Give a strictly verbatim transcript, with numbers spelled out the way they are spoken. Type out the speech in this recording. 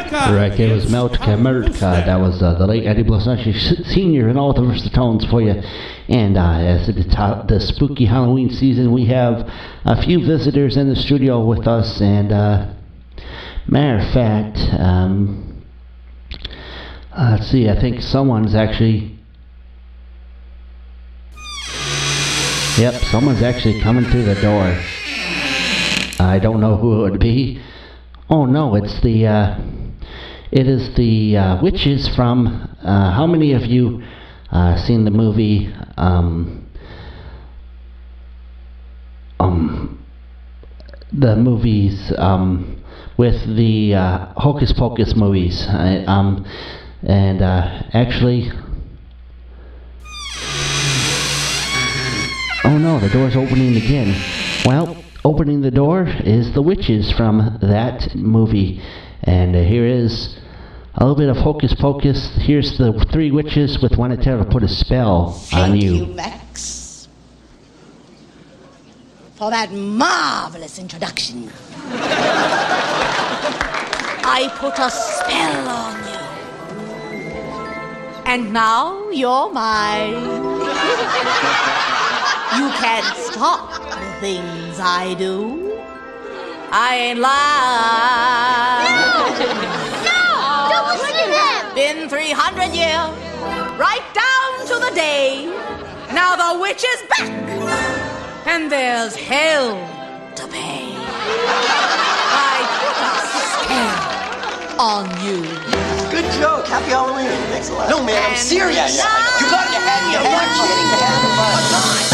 America! Right, it was America, America. That was uh, the late Eddie Blazonski Senior and all the Versatones for you. And uh, as the, top, the spooky Halloween season, we have a few visitors in the studio with us. And uh, matter of fact, um, uh, let's see, I think someone's actually... Yep, someone's actually coming through the door. I don't know who it would be. Oh no, it's the, uh, it is the uh, witches from, uh, how many of you uh, seen the movie, um, um, the movies, um, with the uh, Hocus Pocus movies, I, um, and uh, actually, oh no, the door's opening again. Well, opening the door is the witches from that movie. And uh, here is a little bit of Hocus Pocus. Here's the three witches with one attempt to put a spell Thank on you. you, Max, for that marvelous introduction. I put a spell on you. And now you're mine. You can't stop the things I do. I ain't lying. No! Don't listen to him! Been three hundred years, right down to the day. Now the witch is back, and there's hell to pay. I put a spell on you. Good joke. Happy Halloween. Thanks a lot. No, man, I'm And serious. now- You got your head. You had kidding. You had fun.